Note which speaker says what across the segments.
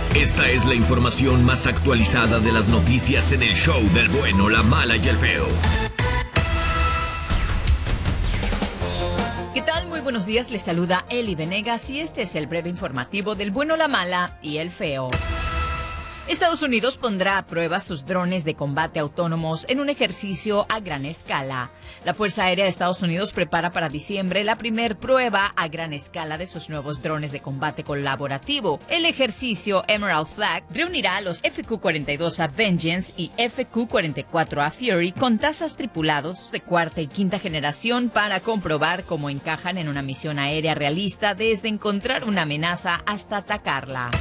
Speaker 1: Esta es la información más actualizada de las noticias en el show del bueno, la mala y el feo.
Speaker 2: ¿Qué tal? Muy buenos días, les saluda Eli Venegas y este es el breve informativo del bueno, la mala y el feo. Estados Unidos pondrá a prueba sus drones de combate autónomos en un ejercicio a gran escala. La Fuerza Aérea de Estados Unidos prepara para diciembre la primer prueba a gran escala de sus nuevos drones de combate colaborativo. El ejercicio Emerald Flag reunirá a los FQ-42A Vengeance y FQ-44A Fury con tazas tripulados de cuarta y quinta generación para comprobar cómo encajan en una misión aérea realista desde encontrar una amenaza hasta atacarla.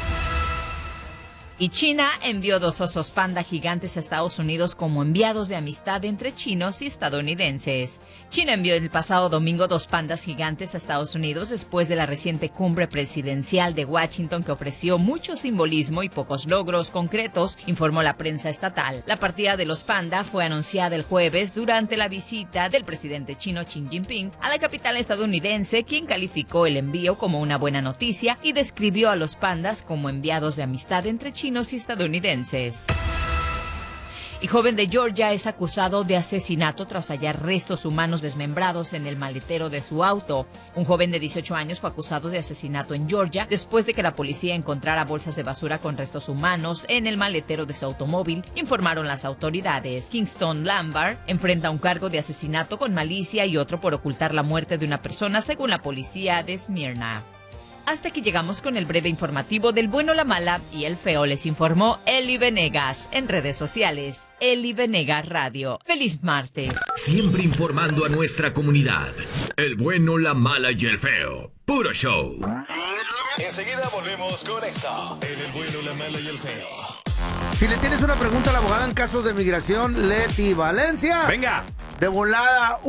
Speaker 2: Y China envió 2 osos panda gigantes a Estados Unidos como enviados de amistad entre chinos y estadounidenses. China envió el pasado domingo 2 pandas gigantes a Estados Unidos después de la reciente cumbre presidencial de Washington que ofreció mucho simbolismo y pocos logros concretos, informó la prensa estatal. La partida de los panda fue anunciada el jueves durante la visita del presidente chino Xi Jinping a la capital estadounidense, quien calificó el envío como una buena noticia y describió a los pandas como enviados de amistad entre chinos y estadounidenses. Y joven de Georgia es acusado de asesinato tras hallar restos humanos desmembrados en el maletero de su auto. Un joven de 18 años fue acusado de asesinato en Georgia después de que la policía encontrara bolsas de basura con restos humanos en el maletero de su automóvil, informaron las autoridades. Kingston Lambert enfrenta un cargo de asesinato con malicia y otro por ocultar la muerte de una persona, según la policía de Smyrna. Hasta que llegamos con el breve informativo del bueno, la mala y el feo. Les informó Eli Venegas. En redes sociales, Eli Venegas Radio. ¡Feliz martes!
Speaker 1: Siempre informando a nuestra comunidad. El bueno, la mala y el feo. Puro show.
Speaker 3: Enseguida volvemos con esto. En el bueno, la mala y el feo.
Speaker 4: Si le tienes una pregunta a la abogada en casos de migración, Leti Valencia.
Speaker 5: Venga.
Speaker 4: De volada,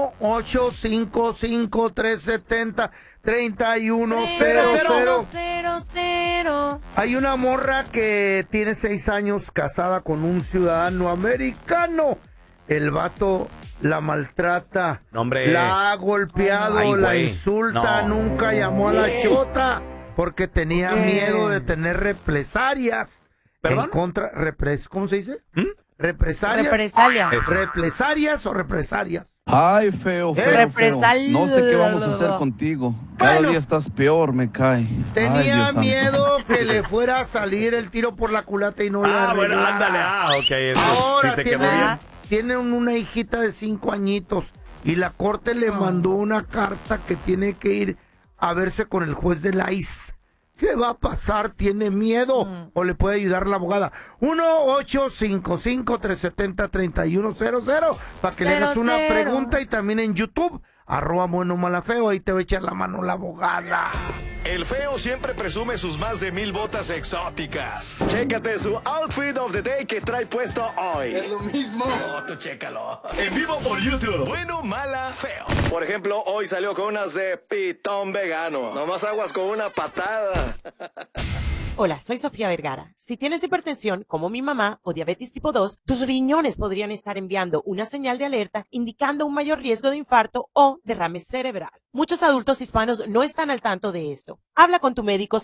Speaker 4: 1-855-370-3100. Hay una morra que tiene 6 años casada con un ciudadano americano. El vato la maltrata, la ha golpeado, la insulta, nunca llamó a la chota porque tenía miedo de tener represalias.
Speaker 5: ¿Perdón?
Speaker 4: En contra, ¿cómo se dice? ¿Represalias? ¿Represalias o represalias?
Speaker 6: Ay, feo. No sé qué vamos a hacer contigo. Cada día estás peor, me cae.
Speaker 4: Tenía miedo que le fuera a salir el tiro por la culata y no le arreglara.
Speaker 5: Bueno, ándale. Ok.
Speaker 4: Ahora
Speaker 5: sí te quedó bien.
Speaker 4: Tiene una hijita de 5 añitos y la corte le mandó una carta que tiene que ir a verse con el juez del ICE. ¿Qué va a pasar? ¿Tiene miedo? ¿O le puede ayudar la abogada? 1-855-370-3100 para que le hagas una pregunta, y también en YouTube, @buenomalafeo, ahí te va a echar la mano la abogada.
Speaker 3: El feo siempre presume sus más de 1000 botas exóticas. Chécate su outfit of the day que trae puesto hoy. Es lo mismo. No, tú chécalo. En vivo por YouTube. Bueno, mala, feo. Por ejemplo, hoy salió con unas de pitón vegano. Nomás aguas con una patada.
Speaker 7: Hola, soy Sofía Vergara. Si tienes hipertensión, como mi mamá, o diabetes tipo 2, tus riñones podrían estar enviando una señal de alerta indicando un mayor riesgo de infarto o derrame cerebral. Muchos adultos hispanos no están al tanto de esto. Habla con tu médico